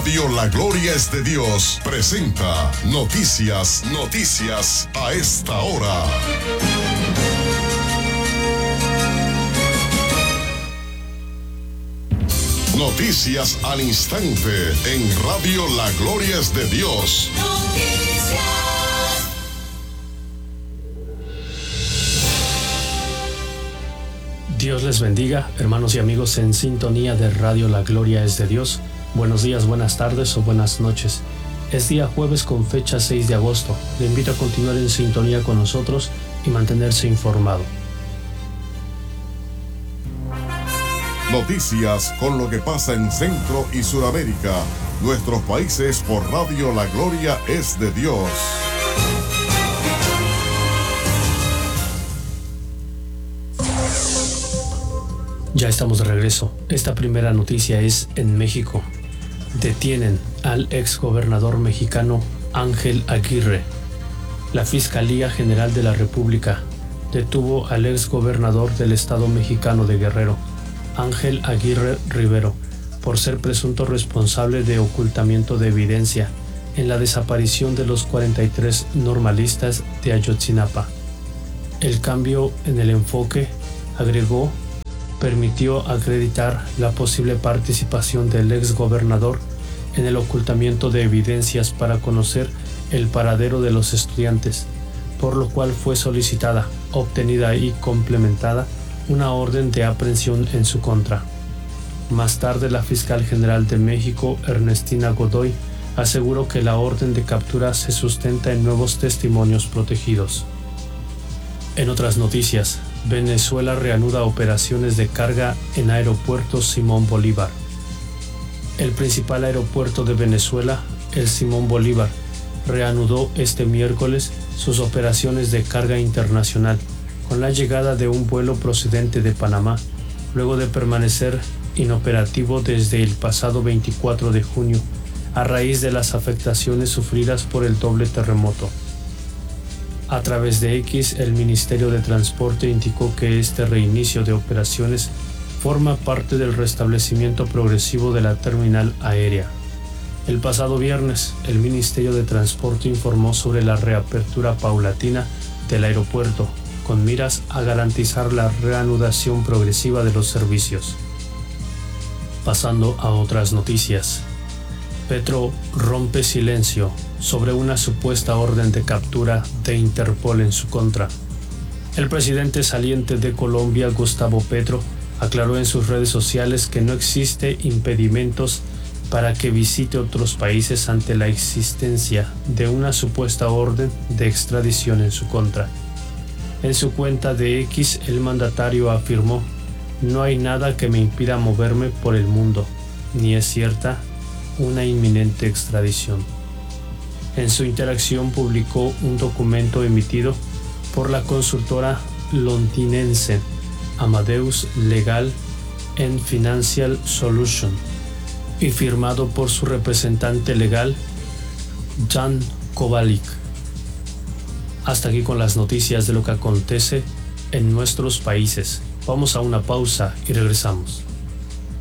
Radio La Gloria es de Dios presenta Noticias a esta hora. Noticias al instante en Radio La Gloria es de Dios. Dios les bendiga, hermanos y amigos en sintonía de Radio La Gloria es de Dios. Buenos días, buenas tardes o buenas noches. Es día jueves con fecha 6 de agosto. Le invito a continuar en sintonía con nosotros y mantenerse informado. Noticias con lo que pasa en Centro y Suramérica, nuestros países por Radio La Gloria es de Dios. Ya estamos de regreso. Esta primera noticia es en México. Detienen al exgobernador mexicano Ángel Aguirre. La Fiscalía General de la República detuvo al exgobernador del estado mexicano de Guerrero, Ángel Aguirre Rivero, por ser presunto responsable de ocultamiento de evidencia en la desaparición de los 43 normalistas de Ayotzinapa. El cambio en el enfoque, agregó, permitió acreditar la posible participación del exgobernador en el ocultamiento de evidencias para conocer el paradero de los estudiantes, por lo cual fue solicitada, obtenida y complementada una orden de aprehensión en su contra. Más tarde, la fiscal general de México, Ernestina Godoy, aseguró que la orden de captura se sustenta en nuevos testimonios protegidos. En otras noticias, Venezuela reanuda operaciones de carga en aeropuerto Simón Bolívar. El principal aeropuerto de Venezuela, el Simón Bolívar, reanudó este miércoles sus operaciones de carga internacional con la llegada de un vuelo procedente de Panamá, luego de permanecer inoperativo desde el pasado 24 de junio a raíz de las afectaciones sufridas por el doble terremoto. A través de X, el Ministerio de Transporte indicó que este reinicio de operaciones forma parte del restablecimiento progresivo de la terminal aérea. El pasado viernes, el Ministerio de Transporte informó sobre la reapertura paulatina del aeropuerto, con miras a garantizar la reanudación progresiva de los servicios. Pasando a otras noticias. Petro rompe silencio sobre una supuesta orden de captura de Interpol en su contra. El presidente saliente de Colombia, Gustavo Petro, aclaró en sus redes sociales que no existe impedimentos para que visite otros países ante la existencia de una supuesta orden de extradición en su contra. En su cuenta de X, el mandatario afirmó: "No hay nada que me impida moverme por el mundo, ni es cierta una inminente extradición". En su interacción publicó un documento emitido por la consultora londinense Amadeus Legal and Financial Solution y firmado por su representante legal, Jan Kovalik. Hasta aquí con las noticias de lo que acontece en nuestros países. Vamos a una pausa y regresamos.